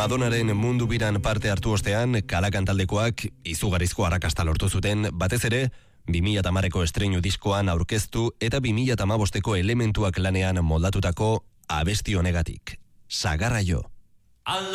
Madonnaren mundu biran parte hartu ostean, Kalakan taldekoak izugarrizko arrakasta lortu zuten, batez ere, 2010ko estreinu diskoan aurkeztu eta 2015ko elementuak lanean moldatutako abesti honegatik. Sagarra jo.